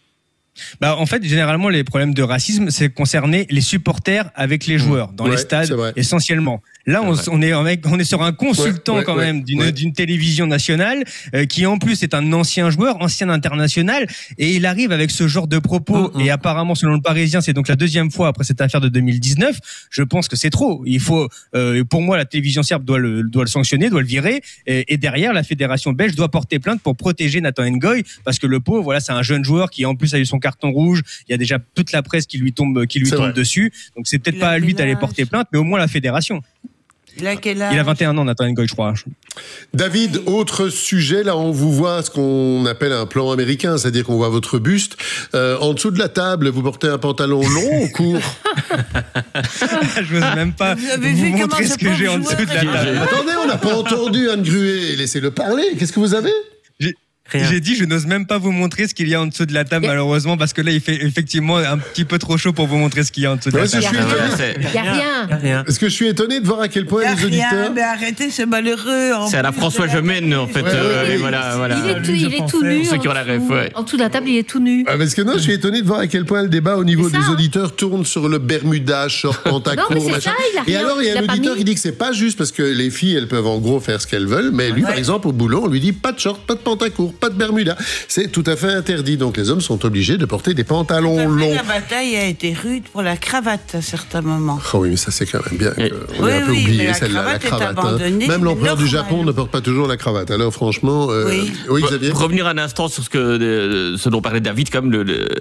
S5: En fait, généralement, les problèmes de racisme, c'est concerner les supporters avec les joueurs, dans les stades, essentiellement. Là, on est sur un consultant même d'une télévision nationale qui en plus est un ancien joueur, ancien international, et il arrive avec ce genre de propos. Et apparemment, selon le Parisien, c'est donc la deuxième fois après cette affaire de 2019. Je pense que c'est trop. Il faut, pour moi, la télévision serbe doit le sanctionner, doit le virer, et derrière, la fédération belge doit porter plainte pour protéger Nathan Ngoy, parce que le pauvre, voilà, c'est un jeune joueur qui en plus a eu son carton rouge. Il y a déjà toute la presse qui lui tombe dessus. Donc c'est peut-être pas à lui d'aller porter plainte, mais au moins la fédération.
S2: Il a quel âge ?
S5: Il a 21 ans, Nathan Ngoy, je crois.
S1: David, autre sujet, là on vous voit ce qu'on appelle un plan américain, c'est-à-dire qu'on voit votre buste. En dessous de la table, vous portez un pantalon long ou court ?
S5: Je n'ose même pas vous montrer ce que j'ai en dessous de la table.
S1: Attendez, on n'a pas entendu Anne Gruet, laissez-le parler. Qu'est-ce que vous avez ?
S5: J'ai dit, je n'ose même pas vous montrer ce qu'il y a en dessous de la table, malheureusement, parce que là, il fait effectivement un petit peu trop chaud pour vous montrer ce qu'il y a en dessous de la table.
S3: Il n'y a rien.
S1: Est-ce que je suis étonné de voir à quel point les auditeurs...
S2: Mais arrêtez, c'est malheureux.
S4: C'est à la François Gemène, en fait. Voilà.
S3: Il est tout nu.
S4: Ceux qui ont la ref,
S3: en dessous de la table, il est tout nu.
S1: Parce que non, je suis étonné de voir à quel point le débat au niveau des auditeurs tourne sur le Bermuda, short, pantacourt, machin. Et alors, il y a un auditeur qui dit que c'est pas juste parce que les filles, elles peuvent en gros faire ce qu'elles veulent, mais lui, par exemple, au boulot, on lui dit pas de short, pas de pantacourt, pas de Bermuda. C'est tout à fait interdit. Donc les hommes sont obligés de porter des pantalons longs.
S2: La bataille a été rude pour la cravate à certains moments.
S1: Oh oui, mais ça c'est quand même bien. On est un peu oublié celle-là, la cravate. Même l'empereur du Japon ne porte pas toujours la cravate. Alors franchement, oui Xavier.
S4: Pour revenir un instant sur ce dont parlait David, comme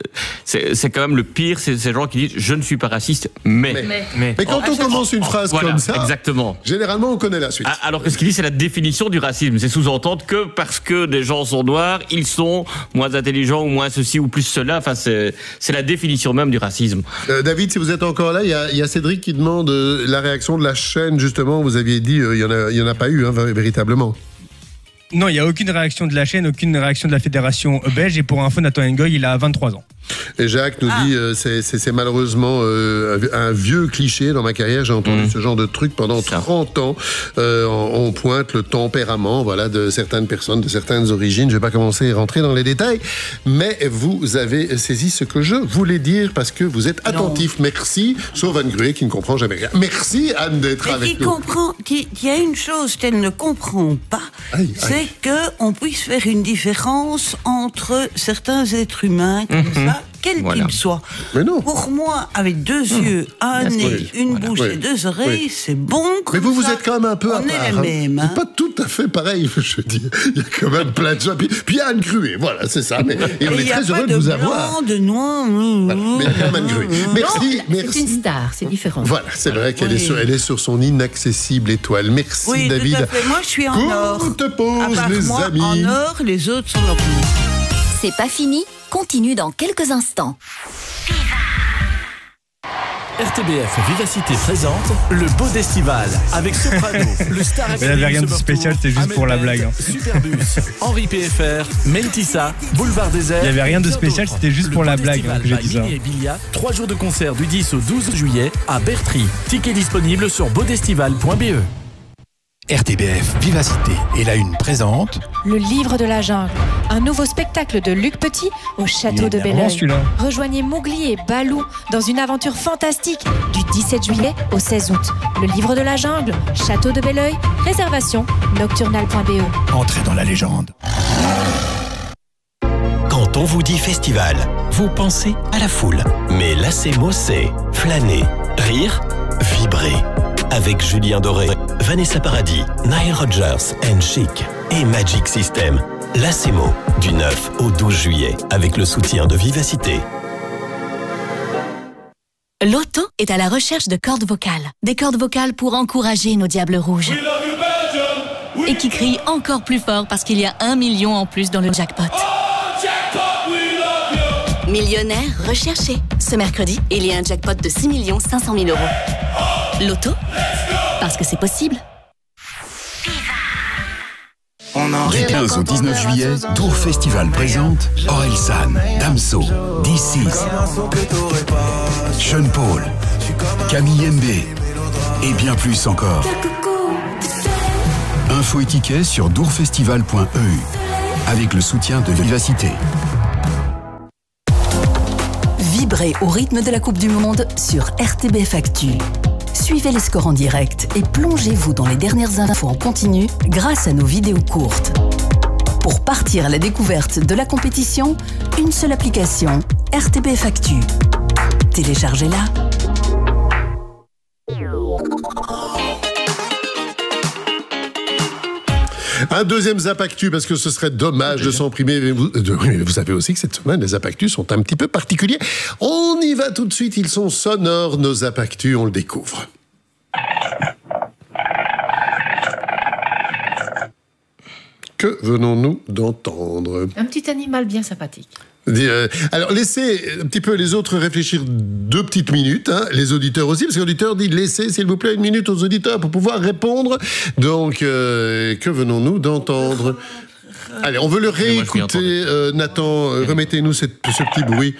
S4: c'est quand même le pire, c'est ces gens qui disent je ne suis pas raciste, mais
S1: quand on commence une phrase comme ça,
S4: exactement.
S1: Généralement on connaît la suite.
S4: Alors que ce qu'il dit, c'est la définition du racisme. C'est sous-entendre que parce que des gens sont noirs, ils sont moins intelligents ou moins ceci ou plus cela. Enfin, c'est la définition même du racisme.
S1: David, si vous êtes encore là, il y a Cédric qui demande la réaction de la chaîne, justement. Vous aviez dit il y en a pas eu, véritablement.
S5: Non, il n'y a aucune réaction de la chaîne, aucune réaction de la fédération belge. Et pour info, Nathan Ngoy, il a 23 ans.
S1: Et Jacques nous dit, c'est malheureusement un vieux cliché dans ma carrière. J'ai entendu ce genre de truc pendant 30 ans. On pointe le tempérament, de certaines personnes, de certaines origines. Je vais pas commencer à rentrer dans les détails, mais vous avez saisi ce que je voulais dire parce que vous êtes attentif. Merci, sauf Anne Gruet qui ne comprend jamais rien. Merci Anne d'être avec nous.
S2: Il y a une chose qu'elle ne comprend pas, c'est qu'on puisse faire une différence entre certains êtres humains comme ça. Quel qu'il soit.
S1: Mais non.
S2: Pour moi, avec 2 yeux, un nez, une bouche et 2 oreilles, c'est bon comme
S1: mais vous êtes quand même un peu
S2: à part. On est les mêmes.
S1: C'est pas tout à fait pareil, je dis. Il y a quand même plein de gens. Puis il y a Anne Gruet, voilà, c'est ça. Et on est très heureux de vous avoir.
S2: De noir.
S1: Mais il y a quand même Anne Gruet. Merci.
S3: C'est une star, c'est différent.
S1: Voilà, c'est vrai qu'elle est sur son inaccessible étoile. Merci David.
S2: Tout à fait. Moi, je suis en or.
S1: Courte pause, les amis.
S2: En or, les autres sont en bleu.
S7: C'est pas fini, continue dans quelques instants.
S14: RTBF Vivacité présente le Beau d'Estival avec Soprano, le Star Academy.
S5: Il n'y avait rien de spécial, c'était juste pour la blague.
S14: Superbus, Henri PFR, Mentissa, Boulevard Désert.
S5: Il n'y avait rien de spécial, c'était juste pour la blague que j'ai dit ça.
S14: 3 jours de concert du 10 au 12 juillet à Bertry. Ticket disponible sur beaudestival.be.
S12: RTBF Vivacité et la Une présente
S15: Le Livre de la Jungle, un nouveau spectacle de Luc Petit au château de Belleuil. Rejoignez Mowgli et Balou dans une aventure fantastique du 17 juillet au 16 août. Le Livre de la Jungle, château de Belleuil, réservation nocturnal.be.
S12: Entrez dans la légende.
S14: Quand
S16: on vous dit festival, vous pensez à la foule. Mais Lacemo, c'est flâner, rire, vibrer. Avec Julien Doré, Vanessa Paradis, Nile Rodgers and Chic et Magic System. Lacemo, du 9 au 12 juillet, avec le soutien de Vivacité.
S17: Loto est à la recherche de cordes vocales. Des cordes vocales pour encourager nos diables rouges. Et qui crient encore plus fort parce qu'il y a 1 million en plus dans le jackpot. Millionnaire recherché. Ce mercredi, il y a un jackpot de 6 500 000 euros. Loto, parce que c'est possible.
S18: Du 15 au 19 juillet, Dour Festival présente Orelsan, Damso, D6, Sean Paul, Camille Mbé et bien plus encore. Info et tickets sur dourfestival.eu avec le soutien de Vivacité.
S17: Vibrez au rythme de la Coupe du Monde sur RTBF Actu. Suivez les scores en direct et plongez-vous dans les dernières infos en continu grâce à nos vidéos courtes. Pour partir à la découverte de la compétition, une seule application, RTBF Actu. Téléchargez-la.
S1: Un deuxième Zap Actu, parce que ce serait dommage de s'en priver. Mais vous savez aussi que cette semaine, les Zap Actu sont un petit peu particuliers. On y va tout de suite, ils sont sonores, nos Zap Actu, on le découvre. Que venons-nous d'entendre?
S3: Un petit animal bien sympathique.
S1: Alors, laissez un petit peu les autres réfléchir 2 petites minutes, hein, les auditeurs aussi, parce que l'auditeur dit laissez, s'il vous plaît, 1 minute aux auditeurs pour pouvoir répondre. Donc, que venons-nous d'entendre? Allez, on veut le réécouter. Nathan, remettez-nous ce petit bruit.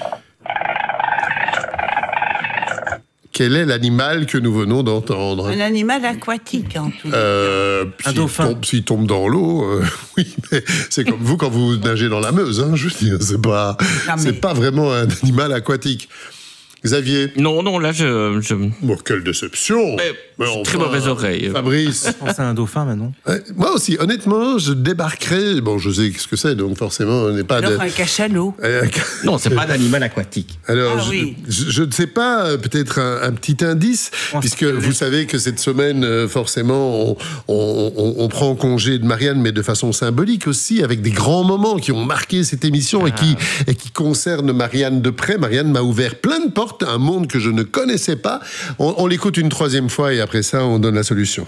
S1: Quel est l'animal que nous venons d'entendre?
S2: Un animal aquatique, en tout cas.
S1: Un dauphin. S'il tombe dans l'eau, oui, mais c'est comme vous quand vous nagez dans la Meuse, hein, je veux dire, c'est pas vraiment un animal aquatique. Xavier?
S4: Non, là,
S1: Bon, quelle déception!
S4: Très mauvaise oreille.
S1: Fabrice?
S5: Je pense à un dauphin, maintenant.
S1: Moi aussi, honnêtement, je débarquerai... Bon, je sais ce que c'est, donc forcément, on n'est pas...
S2: Alors, un cachalot.
S4: Non, c'est pas d'animal aquatique.
S1: Alors, je ne sais pas, peut-être un petit indice, puisque vous savez que cette semaine, forcément, on prend congé de Marianne, mais de façon symbolique aussi, avec des grands moments qui ont marqué cette émission et qui concernent Marianne de près. Marianne m'a ouvert plein de portes, un monde que je ne connaissais pas. On l'écoute une 3e fois et après ça, on donne la solution.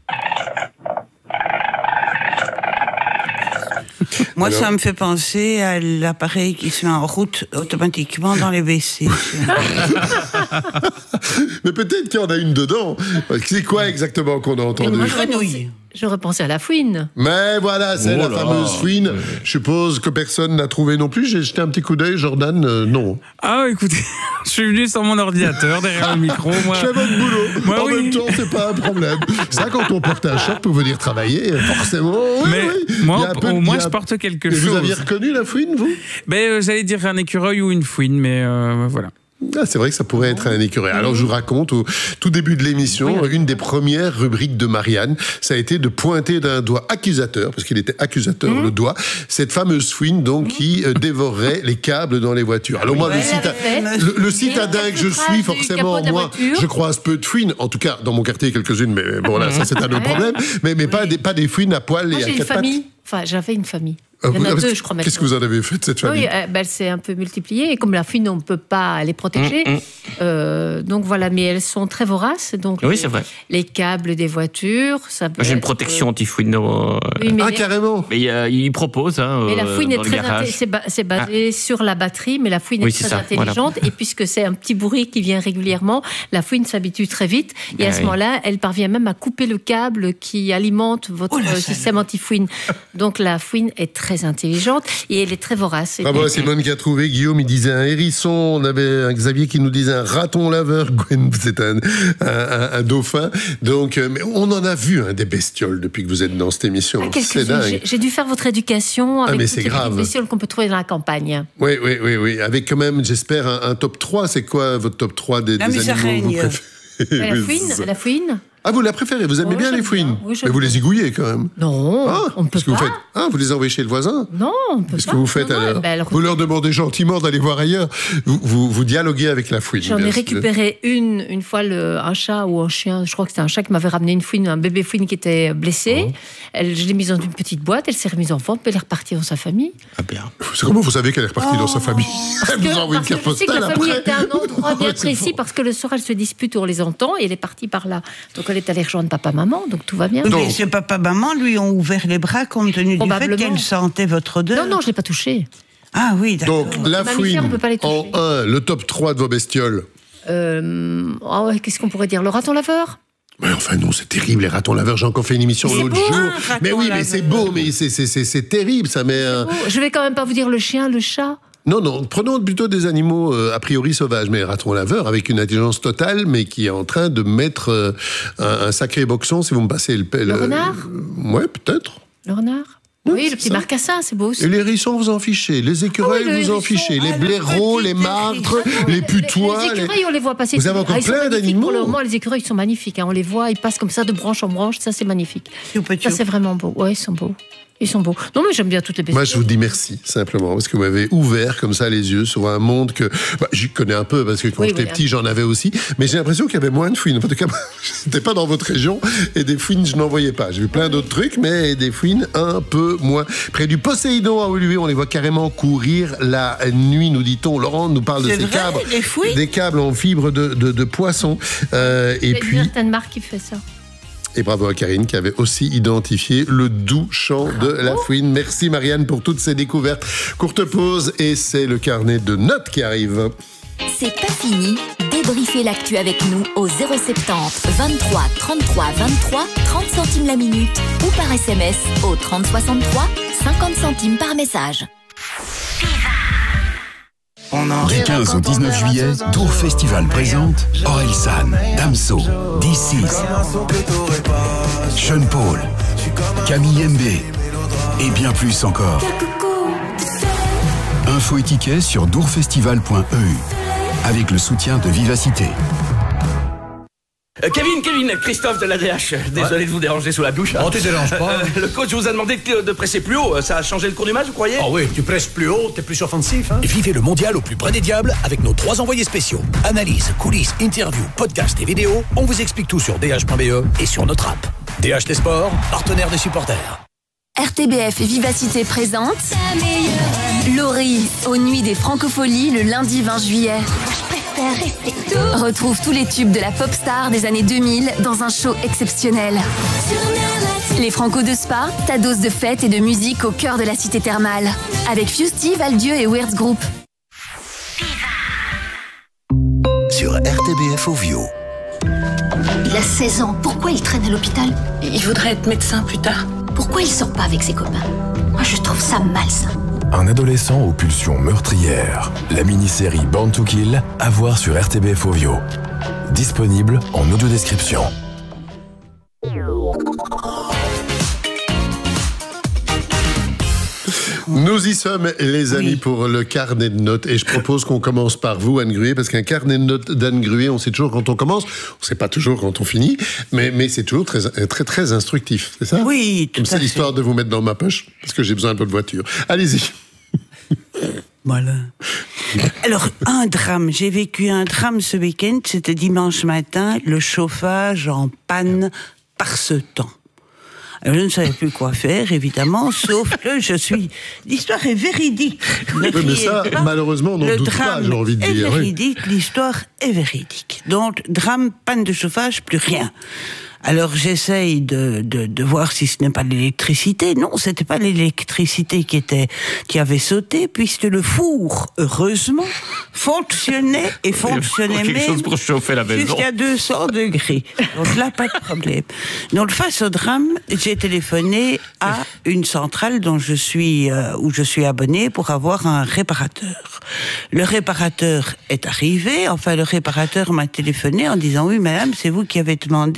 S2: Moi, ça me fait penser à l'appareil qui se met en route automatiquement dans les WC.
S1: Mais peut-être qu'il y en a une dedans. C'est quoi exactement qu'on a entendu?
S2: Une grenouille.
S3: J'aurais pensé à la fouine.
S1: Mais voilà, c'est la fameuse fouine. Je suppose que personne n'a trouvé non plus. J'ai jeté un petit coup d'œil, Jordan, non.
S19: Ah, écoutez, je suis venu sur mon ordinateur, derrière le micro. Moi...
S1: Je fais votre boulot. En même temps, c'est pas un problème. Ça, quand on porte un short pour venir travailler, forcément...
S19: Moi, au moins, je porte quelque chose.
S1: Vous aviez reconnu la fouine, vous?
S19: J'allais dire un écureuil ou une fouine, mais voilà.
S1: Ah, c'est vrai que ça pourrait être un écureuil. Alors, je vous raconte, au tout début de l'émission, une des premières rubriques de Marianne, ça a été de pointer d'un doigt accusateur, parce qu'il était accusateur, le doigt, cette fameuse fouine, donc, qui dévorerait les câbles dans les voitures. Alors, moi, le citadin que je suis, forcément, moi, je croise peu de fouines. En tout cas, dans mon quartier, quelques-unes, mais bon, là, ça, c'est un autre problème. Mais pas des fouines à poil et à 4 pattes.
S3: Enfin, j'avais une famille. Il y en a 2, je crois, maintenant.
S1: Qu'est-ce que vous en avez fait de cette famille?
S3: Oui, elle s'est un peu multipliée. Et comme la fouine, on ne peut pas les protéger. Donc voilà, mais elles sont très voraces. Donc
S4: oui, c'est vrai.
S3: Les câbles des voitures, ça peut
S4: J'ai une protection anti-fouine.
S1: Carrément.
S4: Mais ils proposent.
S3: Mais la fouine est très c'est basé sur la batterie, mais la fouine est très intelligente. Voilà. Et puisque c'est un petit bruit qui vient régulièrement, la fouine s'habitue très vite. Et à ce moment-là, elle parvient même à couper le câble qui alimente votre système anti-fouine. Donc la fouine est très intelligente et elle est très vorace.
S1: Bravo à Simone qui a trouvé. Guillaume, il disait un hérisson. On avait un Xavier qui nous disait un raton laveur. Gwen, c'est un dauphin. Donc, mais on en a vu des bestioles depuis que vous êtes dans cette émission. C'est dingue.
S3: J'ai dû faire votre éducation avec toutes les bestioles qu'on peut trouver dans la campagne.
S1: Oui. Avec quand même, j'espère, un top 3. C'est quoi votre top 3 des animaux que vous préférez?
S3: La fouine.
S1: Ah, vous la préférez, vous aimez bien les fouines?
S3: Oui,
S1: mais vous les égouillez quand même.
S3: Non, on ne peut pas.
S1: Vous les envoyez chez le voisin?
S3: Non, on ne peut pas.
S1: Qu'est-ce que vous faites alors? Vous leur demandez gentiment d'aller voir ailleurs. Vous dialoguez avec la fouine.
S3: J'en ai récupéré une fois un chat ou un chien. Je crois que c'était un chat qui m'avait ramené une fouine, un bébé fouine qui était blessé. Je l'ai mise dans une petite boîte, elle s'est remise en forme, puis elle est repartie dans sa famille.
S1: Ah bien. Comment vous savez qu'elle est repartie dans sa famille? Elle vous a envoyé une carte postale après.
S3: La famille était à un endroit bien précis parce que le soir elle se dispute, on les entend et elle est partie par là. Donc elle est allée rejoindre papa-maman, donc tout va bien.
S2: Mais ce papa-maman lui ont ouvert les bras compte tenu du fait qu'elle sentait votre odeur.
S3: Non, je ne l'ai pas touchée.
S2: Ah oui, d'accord.
S1: Donc la fouine, en 1, le top 3 de vos bestioles.
S3: Qu'est-ce qu'on pourrait dire? Le raton laveur?
S1: Mais enfin non, c'est terrible les ratons laveurs. J'ai encore fait une émission l'autre jour. Mais oui, mais c'est beau, mais c'est terrible, ça met.
S3: Je vais quand même pas vous dire le chien, le chat.
S1: Non, prenons plutôt des animaux a priori sauvages, mais raton laveur avec une intelligence totale, mais qui est en train de mettre un sacré boxon, si vous me passez
S3: le renard.
S1: Ouais, peut-être.
S3: Le renard. Oui, le petit marcassin, c'est beau aussi.
S1: Et les hérissons, vous en fichez. Les écureuils, vous en fichez. Les blaireaux, les martres, les putois.
S3: Les écureuils, on les voit passer.
S1: Vous avez encore plein d'animaux.
S3: Pour le moment, les écureuils sont magnifiques. On les voit, ils passent comme ça de branche en branche. Ça, c'est magnifique. Ça, c'est vraiment beau. Ouais, ils sont beaux. Ils sont beaux. Non, mais j'aime bien toutes les bestioles.
S1: Moi, je vous dis merci, simplement, parce que vous m'avez ouvert comme ça les yeux sur un monde que j'y connais un peu, parce que quand j'étais petit, j'en avais aussi. Mais j'ai l'impression qu'il y avait moins de fouines. En tout cas, c'était pas dans votre région, et des fouines, je n'en voyais pas. J'ai vu plein d'autres trucs, mais des fouines un peu moins. Près du Poséidon à Olivier, on les voit carrément courir la nuit, nous dit-on. Laurent nous parle de ces câbles. Des câbles en fibre de poisson. Et puis.
S3: Il y a une certaine marque qui fait ça.
S1: Et bravo à Karine qui avait aussi identifié le doux chant de la fouine. Merci Marianne pour toutes ces découvertes. Courte pause et c'est le carnet de notes qui arrive.
S7: C'est pas fini. Débriefez l'actu avec nous au 070 23 33 23 30 centimes la minute ou par SMS au 30 63 50 centimes par message.
S18: Du 15 au 19 juillet, Dour Festival présente Orelsan, Damso, D6, Sean Paul, Camille Mbé et bien plus encore. Infos et tickets sur dourfestival.eu avec le soutien de Vivacité.
S20: Kevin, Christophe de l'ADH. Désolé de vous déranger sous la douche.
S21: Oh, tu déranges pas.
S20: Le coach vous a demandé de presser plus haut. Ça a changé le cours du match, vous croyez?
S21: Oh oui, tu presses plus haut, t'es plus offensif. Hein?
S22: Vivez le mondial au plus près des diables avec nos 3 envoyés spéciaux. Analyse, coulisses, interviews, podcasts et vidéos. On vous explique tout sur dh.be et sur notre app. DHT Sport, partenaire des supporters.
S8: RTBF et Vivacité présente Laurie aux Nuits des Francopholies le lundi 20 juillet. Retrouve tous les tubes de la pop star des années 2000 dans un show exceptionnel. Les Franco de Spa, ta dose de fête et de musique au cœur de la cité thermale. Avec Fusty, Valdieu et Weirds Group.
S22: Sur RTBF Ovio.
S23: Il a 16 ans, pourquoi il traîne à l'hôpital?
S24: Il voudrait être médecin plus tard.
S23: Pourquoi il sort pas avec ses copains? Moi, je trouve ça malsain.
S18: Un adolescent aux pulsions meurtrières. La mini-série Born to Kill, à voir sur RTBF Ovio. Disponible en audio-description.
S1: Nous y sommes, les amis, pour le carnet de notes. Et je propose qu'on commence par vous, Anne Gruet, parce qu'un carnet de notes d'Anne Gruet, on sait toujours quand on commence, on sait pas toujours quand on finit, mais c'est toujours très instructif, c'est ça?
S2: Oui, tout à fait.
S1: C'est l'histoire de vous mettre dans ma poche, parce que j'ai besoin de votre voiture. Allez-y.
S2: Voilà. Alors, un drame. J'ai vécu un drame ce week-end. C'était dimanche matin, le chauffage en panne par ce temps. Alors, je ne savais plus quoi faire, évidemment, sauf que l'histoire est véridique.
S1: Oui, mais ça, malheureusement, on n'en doute pas, j'ai envie de dire.
S2: L'histoire est véridique, l'histoire est véridique. Donc, drame, panne de chauffage, plus rien. Alors j'essaye de voir si ce n'est pas l'électricité. Non, c'était pas l'électricité qui avait sauté, puisque le four, heureusement, fonctionnait et fonctionnait même
S4: pour chauffer la maison
S2: jusqu'à 200 degrés. Donc là, pas de problème. Donc face au drame, j'ai téléphoné à une centrale où je suis abonné pour avoir un réparateur. Le réparateur est arrivé. Enfin, le réparateur m'a téléphoné en disant: oui, madame, c'est vous qui avez demandé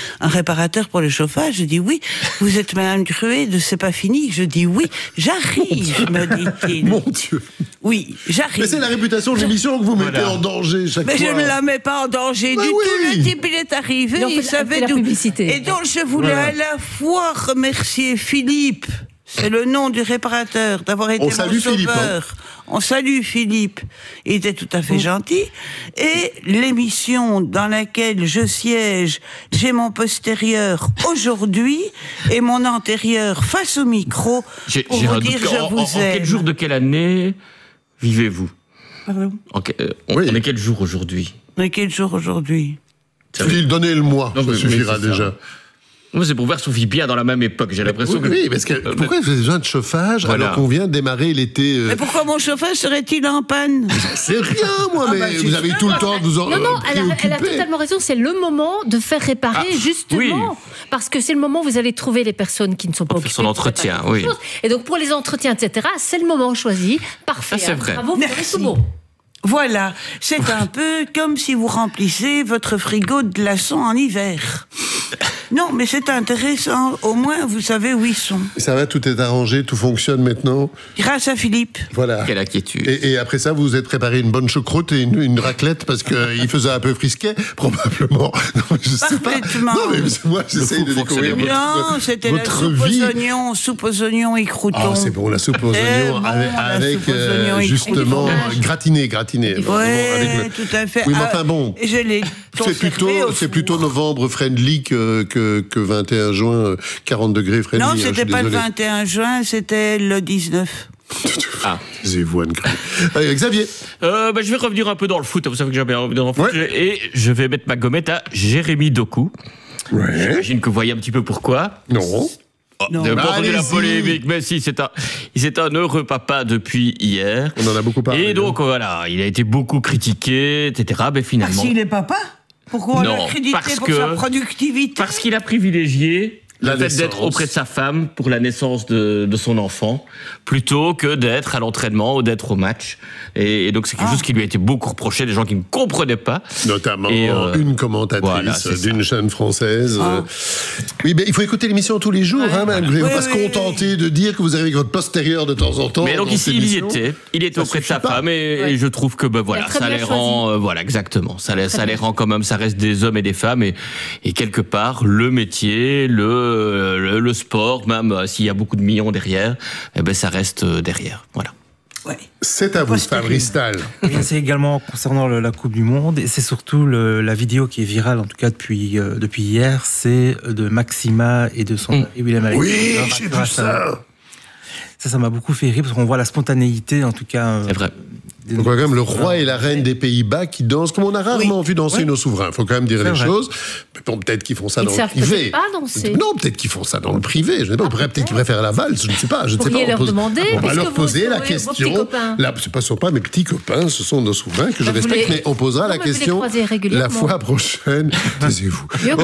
S2: un réparateur pour le chauffage. Je dis oui. Vous êtes Madame Gruet de C'est pas fini. Je dis oui. J'arrive, me dit-il.
S1: Mon Dieu.
S2: Oui, j'arrive.
S1: Mais c'est la réputation de l'émission que vous mettez en danger chaque fois.
S2: Mais je ne la mets pas en danger du tout. Le type, il est arrivé, il savait d'où. Et donc, je voulais à la fois remercier Philippe. C'est le nom du réparateur, d'avoir été mon sauveur. On salue Philippe. Il était tout à fait gentil. Et l'émission dans laquelle je siège, j'ai mon postérieur aujourd'hui et mon antérieur face au micro pour vous dire je vous aime.
S4: En quel jour de quelle année vivez-vous?
S2: Pardon?
S4: On est quel jour aujourd'hui?
S2: On est quel jour aujourd'hui?
S1: Donnez le mois, ça suffira déjà.
S4: C'est pour voir si on vit bien dans la même époque, j'ai l'impression que...
S1: Oui, parce que pourquoi vous avez besoin de chauffage alors qu'on vient de démarrer l'été
S2: Mais pourquoi mon chauffage serait-il en panne?
S1: C'est rien, moi, mais vous avez tout le temps de vous en
S3: Non, elle a totalement raison, c'est le moment de faire réparer, justement. Parce que c'est le moment où vous allez trouver les personnes qui ne sont pas occupées.
S4: Son entretien, oui.
S3: Et donc, pour les entretiens, etc., c'est le moment choisi. Parfait.
S4: Ça, c'est vrai.
S3: Bravo, vous avez tout bon.
S2: Voilà, c'est un peu comme si vous remplissez votre frigo de glaçons en hiver. Non, mais c'est intéressant. Au moins, vous savez où ils sont.
S1: Ça va, tout est arrangé, tout fonctionne maintenant.
S2: Grâce à Philippe.
S1: Voilà.
S4: Quelle inquiétude.
S1: Et après ça, vous vous êtes préparé une bonne choucroute et une raclette parce qu'il faisait un peu frisquet, probablement. Non, je sais pas. Non, mais moi, j'essaye de découvrir
S2: Non, c'était la soupe aux oignons et croutons.
S1: Ah, c'est bon, la soupe aux oignons avec justement gratiné.
S2: Oui, tout à fait.
S1: Oui, mais enfin bon, c'est plutôt novembre friendly que 21 juin, 40 degrés friendly.
S2: Non, c'était pas le 21 juin, c'était le 19.
S1: Taisez-vous, Anne-Claire. Xavier.
S4: Je vais revenir un peu dans le foot. Vous savez que j'aime bien revenir dans le foot. Et je vais mettre ma gommette à Jérémy Doku. J'imagine que vous voyez un petit peu pourquoi.
S1: Non.
S4: Vous n'avez pas entendu la polémique, mais si, c'est un heureux papa depuis hier.
S1: On en a beaucoup parlé.
S4: Et donc, voilà, il a été beaucoup critiqué, etc. Mais finalement...
S2: S'il est papa? Pourquoi on l'a crédité pour sa productivité?
S4: Parce qu'il a privilégié le fait d'être auprès de sa femme pour la naissance de son enfant, plutôt que d'être à l'entraînement ou d'être au match. Et donc c'est quelque chose qui lui a été beaucoup reproché, des gens qui ne comprenaient pas.
S1: Notamment une commentatrice d'une chaîne française. Oui, mais il faut écouter l'émission tous les jours, même. Vous ne pouvez pas se contenter de dire que vous avez votre postérieur de temps en temps.
S4: Mais donc ici, il était auprès de sa femme, et je trouve que ça les rend, exactement, ça les rend quand même, ça reste des hommes et des femmes, et quelque part, le métier, le sport, même s'il y a beaucoup de millions derrière, ça reste derrière. Voilà.
S1: C'est à vous, Fabrice Tal.
S6: C'est également concernant la Coupe du Monde, et c'est surtout la vidéo qui est virale, en tout cas depuis hier, c'est de Maxima et de son mari William Alexander.
S1: Oui, j'ai vu ça.
S6: Ça m'a beaucoup fait rire, parce qu'on voit la spontanéité, en tout cas.
S4: C'est vrai.
S1: On voit quand même le roi et la reine des Pays-Bas qui dansent comme on a rarement vu danser nos souverains. Il faut quand même dire les choses. Mais bon, peut-être qu'ils font ça dans le privé.
S3: Pas danser.
S1: Non, peut-être qu'ils font ça dans le privé. Je ne sais pas. Peut-être qu'ils préfèrent la valse. Je ne sais pas.
S3: Vous pourriez leur demander.
S1: On va leur poser la question. Là, ce ne sont pas mes petits copains, ce sont nos souverains que je respecte. Mais on posera la question la fois prochaine. Taisez-vous.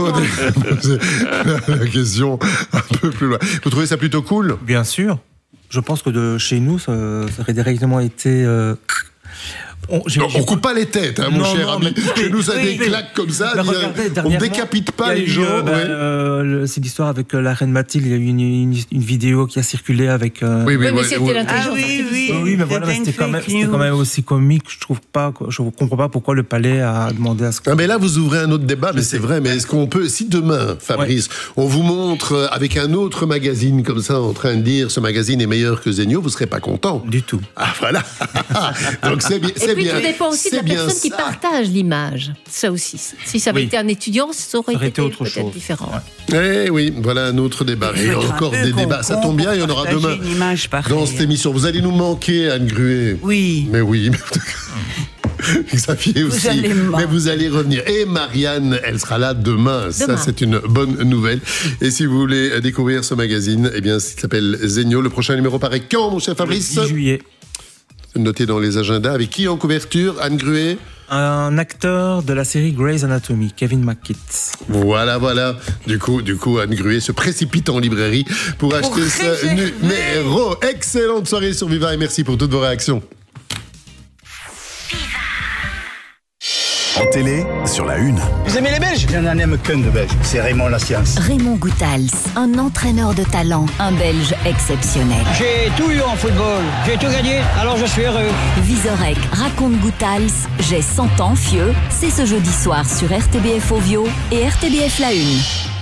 S1: La question un peu plus loin. Vous trouvez ça plutôt cool?
S6: Bien sûr. Je pense que chez nous, ça aurait directement été...
S1: On coupe pas les têtes, mon cher ami. Chez nous, ça des claques comme ça. On ne décapite pas les gens.
S6: C'est l'histoire avec la reine Mathilde. Il y a eu une vidéo qui a circulé avec...
S3: Oui, mais c'était l'intelligence
S6: artificielle. Oui, mais voilà, c'était quand même aussi comique. Je ne comprends pas pourquoi le palais a demandé à ce que...
S1: Mais là, vous ouvrez un autre débat, mais c'est vrai. Mais est-ce qu'on peut... Si demain, Fabrice, on vous montre avec un autre magazine comme ça, en train de dire ce magazine est meilleur que Zegno, vous ne serez pas content?
S6: Du tout.
S1: Ah, voilà. Donc c'est bien.
S3: Et puis, tout dépend aussi de la personne qui partage l'image. Ça aussi. Si ça avait été un étudiant, ça aurait été peut-être différent.
S1: Eh oui, voilà un autre débat. Et encore des débats. Ça tombe bien, il y en aura demain dans cette émission. Vous allez nous manquer, Anne Gruet.
S2: Oui.
S1: Mais oui. Xavier aussi. Mais vous allez revenir. Et Marianne, elle sera là demain. Ça, c'est une bonne nouvelle. Et si vous voulez découvrir ce magazine, eh bien, il s'appelle Zegno. Le prochain numéro paraît quand, mon cher Fabrice?
S6: Le 10 juillet.
S1: Noté dans les agendas. Avec qui en couverture? Anne Gruet?
S6: Un acteur de la série Grey's Anatomy, Kevin McKitt.
S1: Voilà. Du coup, Anne Gruet se précipite en librairie pour acheter ce numéro. Excellente soirée sur Viva et merci pour toutes vos réactions.
S18: En télé, sur la une.
S21: Vous aimez les Belges? Je n'en aime qu'un de Belge, c'est Raymond Lassiance.
S7: Raymond Goethals, un entraîneur de talent, un Belge exceptionnel.
S21: J'ai tout eu en football, j'ai tout gagné, alors je suis heureux.
S7: Vizorek raconte Goethals, j'ai 100 ans, fieux. C'est ce jeudi soir sur RTBF Ovio et RTBF La Une.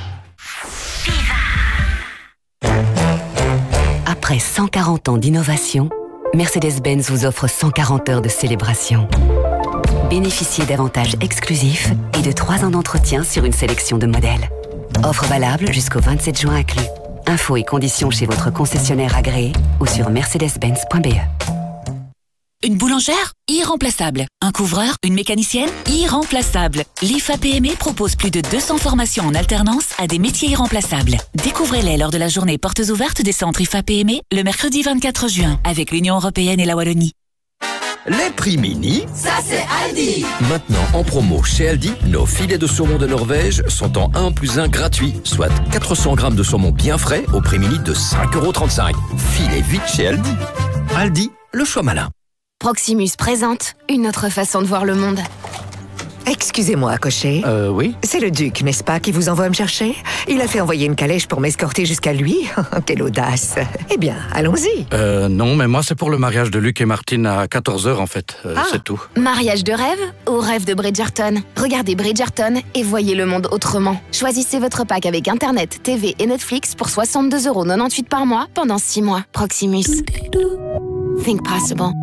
S7: Après 140 ans d'innovation, Mercedes-Benz vous offre 140 heures de célébration. Bénéficiez d'avantages exclusifs et de 3 ans d'entretien sur une sélection de modèles. Offre valable jusqu'au 27 juin inclus. Infos et conditions chez votre concessionnaire agréé ou sur mercedes-benz.be.
S9: Une boulangère? Irremplaçable. Un couvreur? Une mécanicienne? Irremplaçable. L'IFA PME propose plus de 200 formations en alternance à des métiers irremplaçables. Découvrez-les lors de la journée portes ouvertes des centres IFA PME le mercredi 24 juin avec l'Union Européenne et la Wallonie.
S10: Les prix mini,
S11: ça c'est Aldi.
S10: Maintenant en promo chez Aldi, nos filets de saumon de Norvège sont en 1+1 gratuit, soit 400 grammes de saumon bien frais au prix mini de 5,35 €. Filez vite chez Aldi. Aldi, le choix malin.
S13: Proximus présente une autre façon de voir le monde.
S25: Excusez-moi, cocher.
S10: Oui.
S25: C'est le duc, n'est-ce pas, qui vous envoie me chercher? Il a fait envoyer une calèche pour m'escorter jusqu'à lui. Quelle audace. Eh bien, allons-y.
S26: Non, mais moi, c'est pour le mariage de Luc et Martine à 14 h, en fait. C'est tout.
S13: Mariage de rêve ou rêve de Bridgerton? Regardez Bridgerton et voyez le monde autrement. Choisissez votre pack avec Internet, TV et Netflix pour 62,98 € par mois pendant 6 mois. Proximus. Think possible.